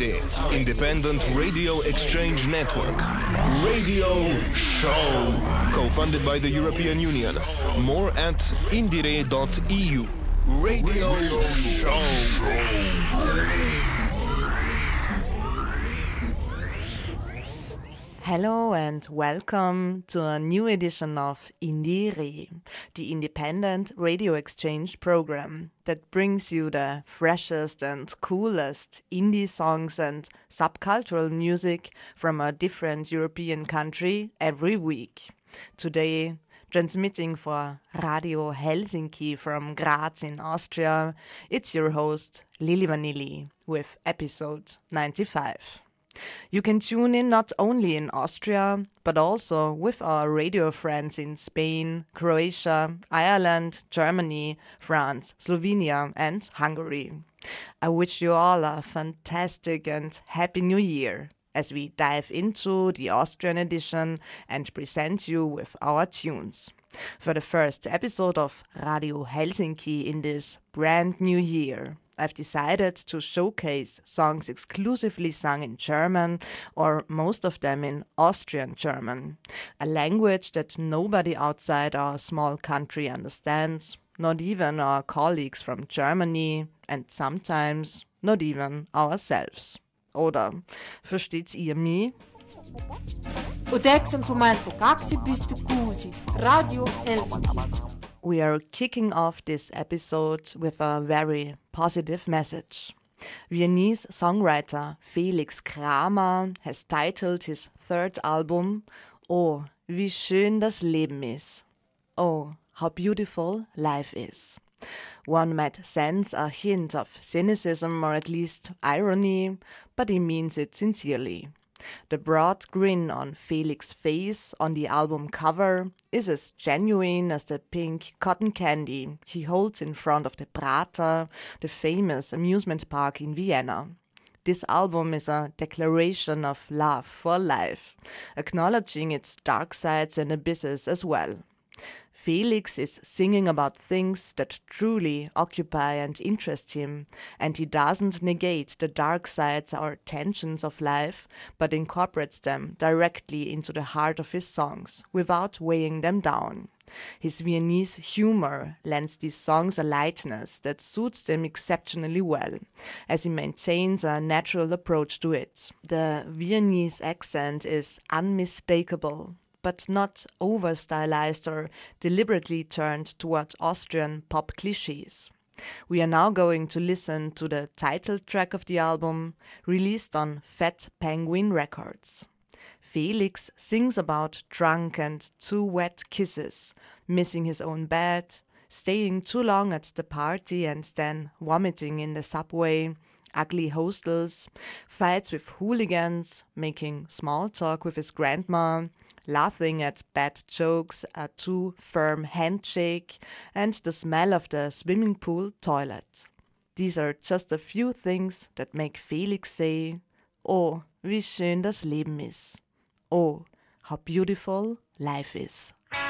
Indire, Independent Radio Exchange Network. Radio Show. Co-funded by the European Union. More at indire.eu. Radio Show. Hello and welcome to a new edition of Indire, the independent radio exchange program that brings you the freshest and coolest indie songs and subcultural music from a different European country every week. Today, transmitting for Radio Helsinki from Graz in Austria, it's your host Lili Vanilli with episode 95. You can tune in not only in Austria, but also with our radio friends in Spain, Croatia, Ireland, Germany, France, Slovenia and Hungary. I wish you all a fantastic and happy new year as we dive into the Austrian edition and present you with our tunes. For the first episode of Radio Helsinki in this brand new year, I've decided to showcase songs exclusively sung in German, or most of them in Austrian German, a language that nobody outside our small country understands, not even our colleagues from Germany, and sometimes not even ourselves. Oder versteht's ihr mich? Radio Helsinki. We are kicking off this episode with a very positive message. Viennese songwriter Felix Kramer has titled his third album, Oh, wie schön das Leben ist. Oh, how beautiful life is. One might sense a hint of cynicism or at least irony, but he means it sincerely. The broad grin on Felix's face on the album cover is as genuine as the pink cotton candy he holds in front of the Prater, the famous amusement park in Vienna. This album is a declaration of love for life, acknowledging its dark sides and abysses as well. Felix is singing about things that truly occupy and interest him, and he doesn't negate the dark sides or tensions of life, but incorporates them directly into the heart of his songs, without weighing them down. His Viennese humor lends these songs a lightness that suits them exceptionally well, as he maintains a natural approach to it. The Viennese accent is unmistakable, but not over-stylized or deliberately turned toward Austrian pop clichés. We are now going to listen to the title track of the album, released on Fat Penguin Records. Felix sings about drunk and too wet kisses, missing his own bed, staying too long at the party and then vomiting in the subway, ugly hostels, fights with hooligans, making small talk with his grandma, laughing at bad jokes, a too firm handshake, and the smell of the swimming pool toilet. These are just a few things that make Felix say, Oh, wie schön das Leben ist. Oh, how beautiful life is.